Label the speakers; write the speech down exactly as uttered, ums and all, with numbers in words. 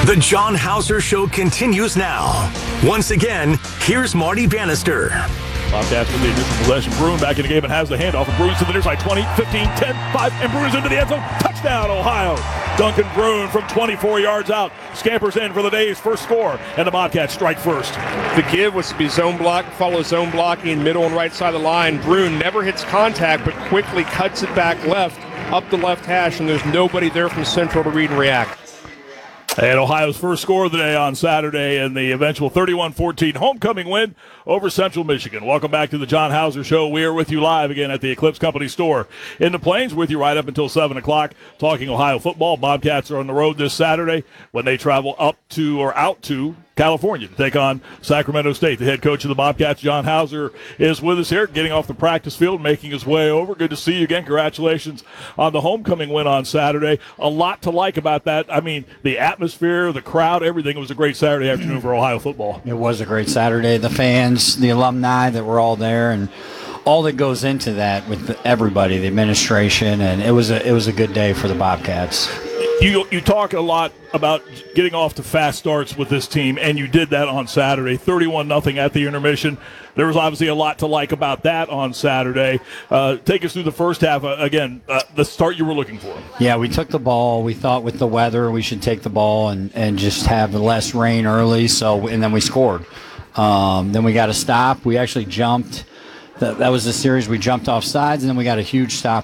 Speaker 1: The John Hauser Show continues now. Once again, here's Marty Bannister.
Speaker 2: Bobcats with the initial possession. Bruin back in the game and has the handoff. And Bruin to the near side. twenty, fifteen, ten, five, and Bruin's into the end zone. Touchdown, Ohio. Duncan Bruin from twenty-four yards out scampers in for the day's first score, and the Bobcats strike first.
Speaker 3: The give was to be zone block, follow zone blocking, middle and right side of the line. Bruin never hits contact, but quickly cuts it back left, up the left hash, and there's nobody there from Central to read and react.
Speaker 2: And Ohio's first score of the day on Saturday in the eventual thirty-one fourteen homecoming win over Central Michigan. Welcome back to the John Hauser Show. We are with you live again at the Eclipse Company store in the Plains, with you right up until seven o'clock, talking Ohio football. Bobcats are on the road this Saturday when they travel up to or out to California to take on Sacramento State. The head coach of the Bobcats, John Hauser, is with us here, getting off the practice field, making his way over. Good to see you again. Congratulations on the homecoming win on Saturday. A lot to like about that. I mean, the atmosphere, the crowd, everything. It was a great Saturday afternoon for Ohio football.
Speaker 4: It was a great Saturday. The fans, the alumni that were all there, and all that goes into that with everybody, the administration, and it was a it was a good day for the Bobcats.
Speaker 2: You you talk a lot about getting off to fast starts with this team, and you did that on Saturday, thirty-one nothing at the intermission. There was obviously a lot to like about that on Saturday. Uh, take us through the first half, uh, again, uh, the start you were looking for.
Speaker 4: Yeah, we took the ball. We thought with the weather we should take the ball and, and just have less rain early, So and then we scored. Um, then we got a stop. We actually jumped. That, that was the series. We jumped off sides, and then we got a huge stop